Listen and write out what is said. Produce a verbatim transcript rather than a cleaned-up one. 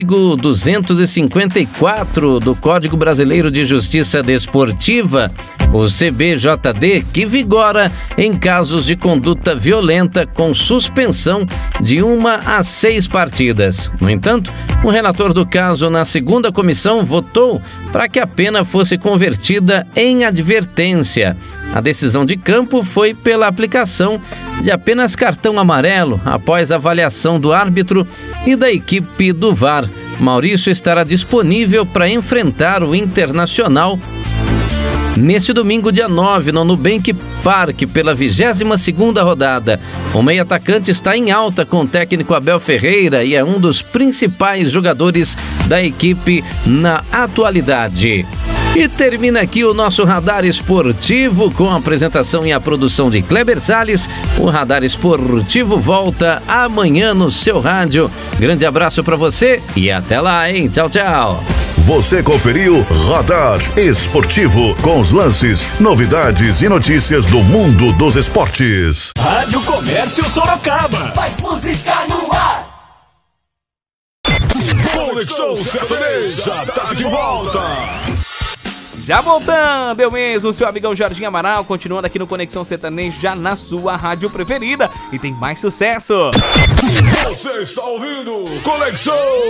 artigo duzentos e cinquenta e quatro do Código Brasileiro de Justiça Desportiva, o C B J D, que vigora em casos de conduta violenta com suspensão de uma a seis partidas. No entanto, o relator do caso na segunda comissão votou para que a pena fosse convertida em advertência. A decisão de campo foi pela aplicação de apenas cartão amarelo após avaliação do árbitro e da equipe do V A R. Maurício estará disponível para enfrentar o Internacional neste domingo, dia nove, no Nubank Park, pela vigésima segunda rodada. O meio-atacante está em alta com o técnico Abel Ferreira e é um dos principais jogadores da equipe na atualidade. E termina aqui o nosso Radar Esportivo com a apresentação e a produção de Kleber Salles. O Radar Esportivo volta amanhã no seu rádio. Grande abraço para você e até lá, hein? Tchau, tchau. Você conferiu Radar Esportivo com os lances, novidades e notícias do mundo dos esportes. Rádio Comércio Sorocaba. Faz música no ar. Conexão Sertaneja tá de volta. Já voltando, eu mesmo, seu amigão Jorginho Amaral, continuando aqui no Conexão Sertaneja na sua rádio preferida. E tem mais sucesso. Você está ouvindo Conexão